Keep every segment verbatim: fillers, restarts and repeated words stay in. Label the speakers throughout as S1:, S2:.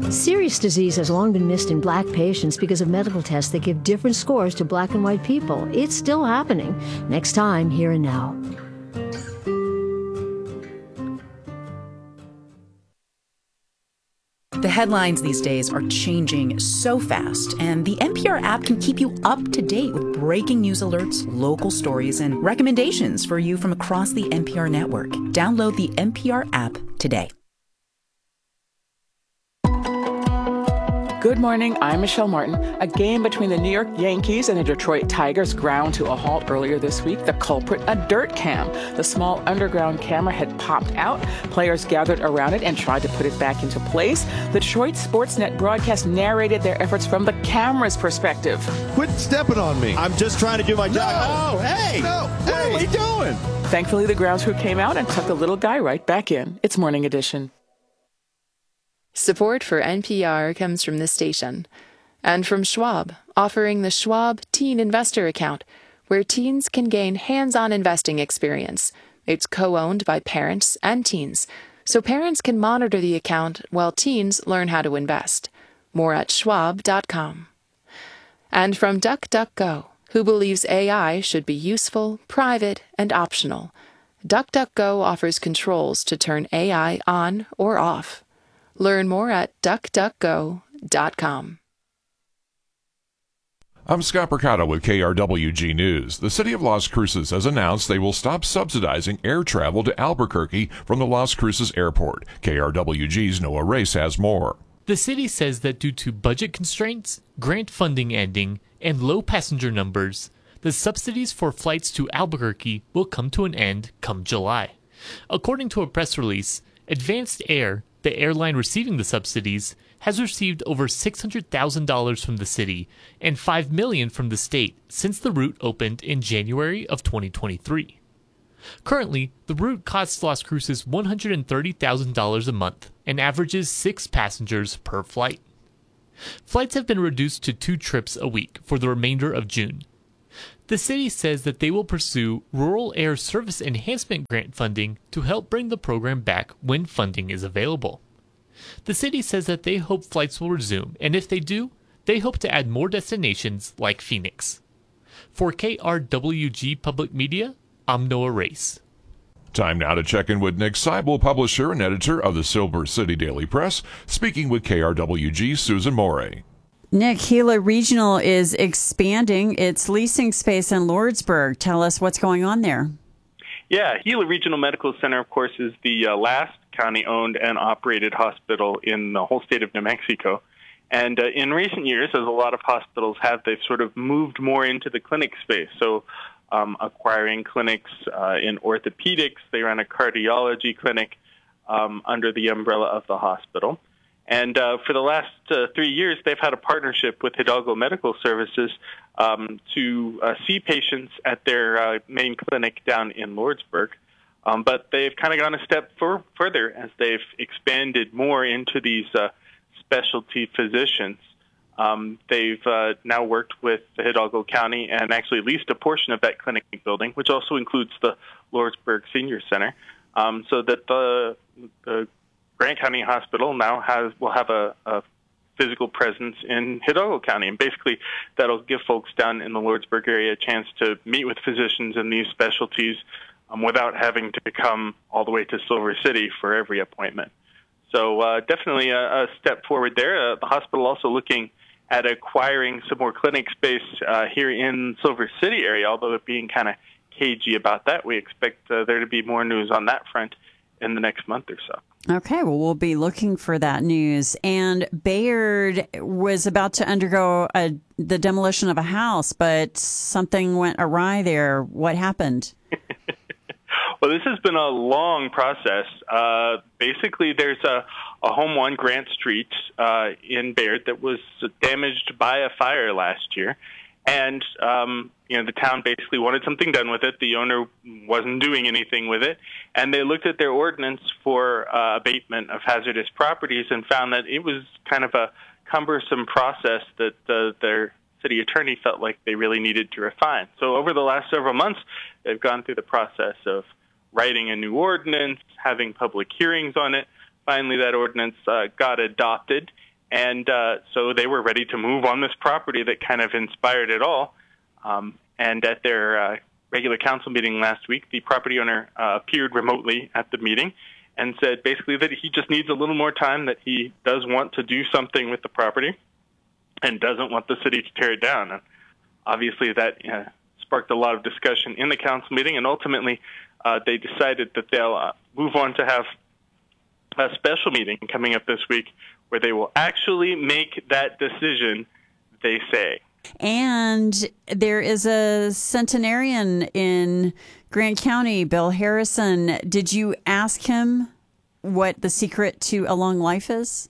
S1: Serious disease has long been missed in black patients because of medical tests that give different scores to black and white people. It's still happening. Next time, Here and Now.
S2: The headlines these days are changing so fast, and the N P R app can keep you up to date with breaking news alerts, local stories, and recommendations for you from across the N P R network. Download the N P R app today.
S3: Good morning, I'm Michelle Martin. A game between the New York Yankees and the Detroit Tigers ground to a halt earlier this week. The culprit, a dirt cam. The small underground camera had popped out. Players gathered around it and tried to put it back into place. The Detroit Sportsnet broadcast narrated their efforts from the camera's perspective.
S4: Quit stepping on me. I'm just trying to do my job.
S5: No, hey!
S4: No,
S5: What
S4: hey.
S5: are we doing?
S3: Thankfully, the grounds crew came out and took the little guy right back in. It's Morning Edition.
S6: Support for N P R comes from this station and from Schwab, offering the Schwab Teen Investor Account, where teens can gain hands-on investing experience. It's co-owned by parents and teens, so parents can monitor the account while teens learn how to invest. More at schwab dot com. And from DuckDuckGo, who believes A I should be useful, private, and optional. DuckDuckGo offers controls to turn A I on or off. Learn more at duck duck go dot com.
S7: I'm Scott Percato with K R W G News. The city of Las Cruces has announced they will stop subsidizing air travel to Albuquerque from the Las Cruces airport. K R W G's Noah Race has more.
S8: The city says that due to budget constraints, grant funding ending, and low passenger numbers, the subsidies for flights to Albuquerque will come to an end come July. According to a press release, Advanced Air, the airline receiving the subsidies, has received over six hundred thousand dollars from the city and five million dollars from the state since the route opened in January of twenty twenty-three. Currently, the route costs Las Cruces one hundred thirty thousand dollars a month and averages six passengers per flight. Flights have been reduced to two trips a week for the remainder of June. The city says that they will pursue Rural Air Service Enhancement Grant funding to help bring the program back when funding is available. The city says that they hope flights will resume, and if they do, they hope to add more destinations like Phoenix. For K R W G Public Media, I'm Noah Race.
S7: Time now to check in with Nick Seibel, publisher and editor of the Silver City Daily Press, speaking with K R W G's Susan Morey.
S9: Nick, Gila Regional is expanding its leasing space in Lordsburg. Tell us what's going on there.
S10: Yeah, Gila Regional Medical Center, of course, is the uh, last county-owned and operated hospital in the whole state of New Mexico. And uh, in recent years, as a lot of hospitals have, they've sort of moved more into the clinic space. So um, acquiring clinics uh, in orthopedics, they run a cardiology clinic um, under the umbrella of the hospital. And uh, for the last uh, three years, they've had a partnership with Hidalgo Medical Services um, to uh, see patients at their uh, main clinic down in Lordsburg. Um, but they've kind of gone a step for, further as they've expanded more into these uh, specialty physicians. Um, they've uh, now worked with the Hidalgo County and actually leased a portion of that clinic building, which also includes the Lordsburg Senior Center, um, so that the, the Grant County Hospital now has will have a, a physical presence in Hidalgo County, and basically that'll give folks down in the Lordsburg area a chance to meet with physicians in these specialties um, without having to come all the way to Silver City for every appointment. So uh, definitely a, a step forward there. Uh, the hospital also looking at acquiring some more clinic space uh, here in Silver City area, although they're being kind of cagey about that. We expect uh, there to be more news on that front in the next month or so.
S9: Okay, well, we'll be looking for that news. And Bayard was about to undergo a, the demolition of a house, but something went awry there. What happened?
S10: Well, this has been a long process. Uh, basically, there's a, a home on Grant Street uh, in Bayard that was damaged by a fire last year. And, um, you know, the town basically wanted something done with it. The owner wasn't doing anything with it. And they looked at their ordinance for uh, abatement of hazardous properties and found that it was kind of a cumbersome process that uh, their city attorney felt like they really needed to refine. So over the last several months, they've gone through the process of writing a new ordinance, having public hearings on it. Finally, that ordinance uh, got adopted. And uh, so they were ready to move on this property that kind of inspired it all. Um, and at their uh, regular council meeting last week, the property owner uh, appeared remotely at the meeting and said basically that he just needs a little more time, that he does want to do something with the property and doesn't want the city to tear it down. And obviously that uh, sparked a lot of discussion in the council meeting, and ultimately uh, they decided that they'll uh, move on to have a special meeting coming up this week where they will actually make that decision, they say.
S9: And there is a centenarian in Grant County, Bill Harrison. Did you ask him what the secret to a long life is?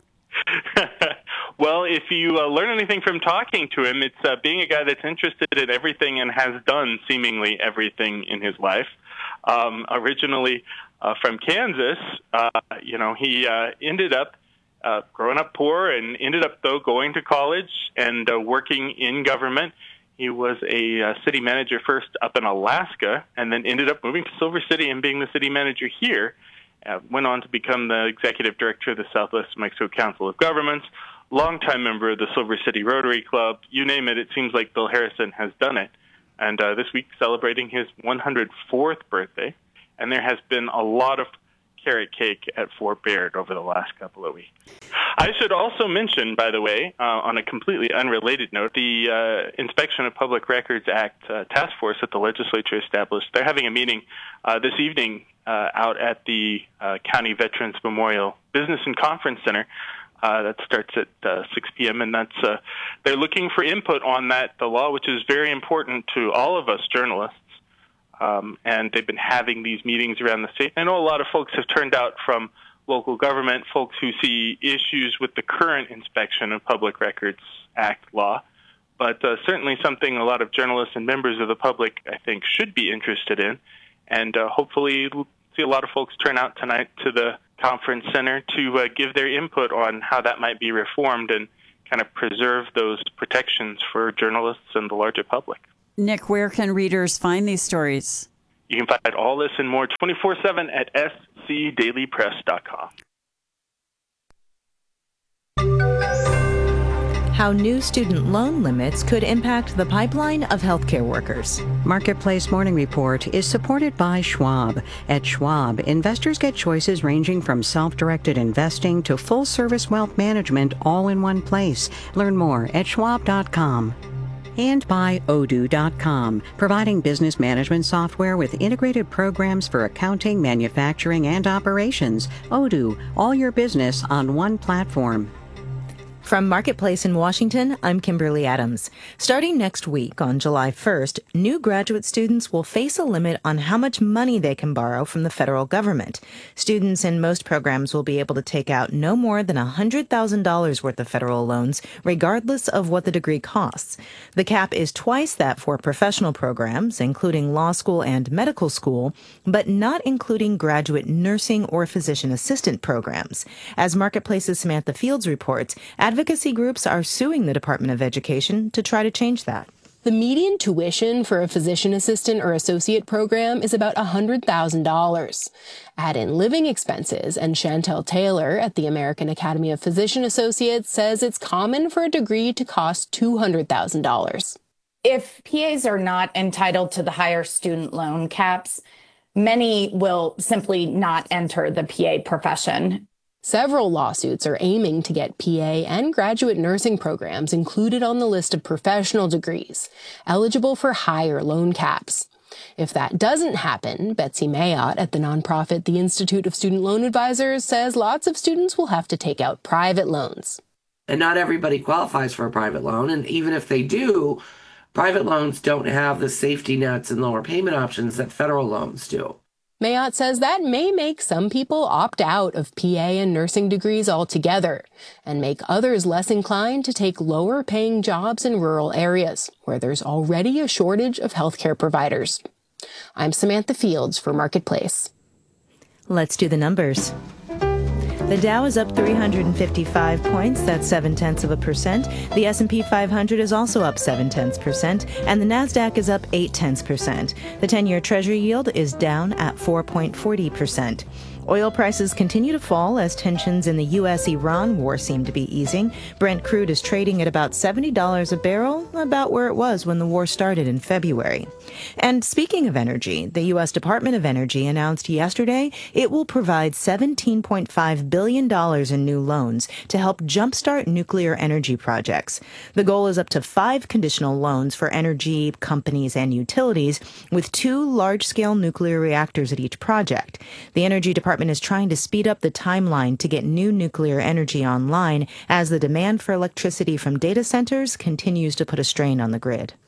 S10: Well, if you uh, learn anything from talking to him, it's uh, being a guy that's interested in everything and has done seemingly everything in his life. Um, originally uh, from Kansas, uh, you know, he uh, ended up uh, growing up poor and ended up, though, going to college and uh, working in government. He was a uh, city manager first up in Alaska and then ended up moving to Silver City and being the city manager here. Uh, went on to become the executive director of the Southwest New Mexico Council of Governments, longtime member of the Silver City Rotary Club. You name it, it seems like Bill Harrison has done it. And uh, this week celebrating his one hundred fourth birthday. And there has been a lot of carrot cake at Fort Bayard over the last couple of weeks. I should also mention, by the way, uh, on a completely unrelated note, the uh, Inspection of Public Records Act uh, task force that the legislature established. They're having a meeting uh, this evening uh, out at the uh, County Veterans Memorial Business and Conference Center. Uh, that starts at uh, six p.m., and that's uh, they're looking for input on that, the law, which is very important to all of us journalists. Um, and they've been having these meetings around the state. I know a lot of folks have turned out from local government, folks who see issues with the current Inspection of Public Records Act law, but uh, certainly something a lot of journalists and members of the public, I think, should be interested in. And uh, hopefully we'll see a lot of folks turn out tonight to the conference center to uh, give their input on how that might be reformed and kind of preserve those protections for journalists and the larger public.
S9: Nick, where can readers find these stories?
S10: You can find all this and more twenty-four seven at s c daily press dot com.
S5: How new student loan limits could impact the pipeline of healthcare workers.
S11: Marketplace Morning Report is supported by Schwab. At Schwab, investors get choices ranging from self-directed investing to full-service wealth management all in one place. Learn more at schwab dot com. And by Odoo dot com, providing business management software with integrated programs for accounting, manufacturing, and operations. Odoo, all your business on one platform.
S5: From Marketplace in Washington, I'm Kimberly Adams. Starting next week on July first, new graduate students will face a limit on how much money they can borrow from the federal government. Students in most programs will be able to take out no more than one hundred thousand dollars worth of federal loans, regardless of what the degree costs. The cap is twice that for professional programs, including law school and medical school, but not including graduate nursing or physician assistant programs. As Marketplace's Samantha Fields reports, advocacy groups are suing the Department of Education to try to change that.
S12: The median tuition for a physician assistant or associate program is about one hundred thousand dollars. Add in living expenses, and Chantel Taylor at the American Academy of Physician Associates says it's common for a degree to cost two hundred thousand dollars.
S13: If P As are not entitled to the higher student loan caps, many will simply not enter the P A profession.
S12: Several lawsuits are aiming to get P A and graduate nursing programs included on the list of professional degrees, eligible for higher loan caps. If that doesn't happen, Betsy Mayotte at the nonprofit The Institute of Student Loan Advisors says lots of students will have to take out private loans.
S14: And not everybody qualifies for a private loan, and even if they do, private loans don't have the safety nets and lower payment options that federal loans do.
S12: Mayotte says that may make some people opt out of P A and nursing degrees altogether and make others less inclined to take lower-paying jobs in rural areas where there's already a shortage of healthcare providers. I'm Samantha Fields for Marketplace.
S5: Let's do the numbers. The Dow is up three hundred fifty-five points, that's seven-tenths of a percent. The S and P five hundred is also up seven-tenths percent, and the NASDAQ is up eight-tenths percent. The ten-year Treasury yield is down at four point four zero percent. Oil prices continue to fall as tensions in the U S Iran war seem to be easing. Brent crude is trading at about seventy dollars a barrel, about where it was when the war started in February. And speaking of energy, the U S Department of Energy announced yesterday it will provide seventeen point five billion dollars in new loans to help jumpstart nuclear energy projects. The goal is up to five conditional loans for energy companies and utilities, with two large-scale nuclear reactors at each project. The Energy Department is trying to speed up the timeline to get new nuclear energy online as the demand for electricity from data centers continues to put a strain on the grid.